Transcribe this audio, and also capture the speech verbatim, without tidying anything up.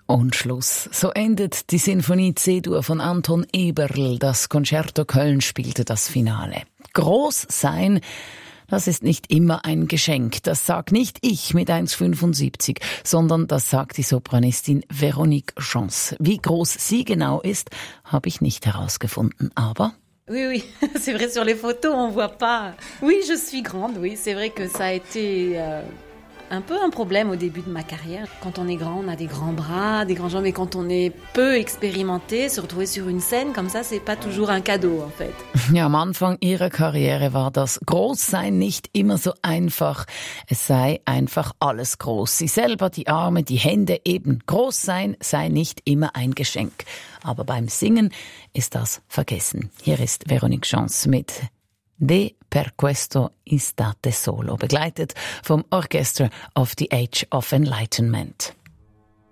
Und Schluss. So endet die Sinfonie C-Dur von Anton Eberl. Das Concerto Köln spielte das Finale. Groß sein, das ist nicht immer ein Geschenk. Das sag nicht ich mit eins Komma fünfundsiebzig, sondern das sagt die Sopranistin Véronique Gens. Wie groß sie genau ist, habe ich nicht herausgefunden. Aber... Oui, oui, c'est vrai, sur les photos, on voit pas. Oui, je suis grande, oui, c'est vrai que ça a été... Euh un peu un problème au début de ma carrière. Quand on est grand, on a des grands bras, des grands jambes, mais quand on est peu expérimenté, se retrouver sur une scène comme ça, c'est pas toujours un cadeau, en fait. Ja, am Anfang ihrer Karriere war das Großsein nicht immer so einfach. Es sei einfach alles groß. Sie selber, die Arme, die Hände, eben Großsein sei nicht immer ein Geschenk. Aber beim Singen ist das vergessen. Hier ist Véronique Gens mit De per questo istate solo, begleitet vom Orchestra of the Age of Enlightenment.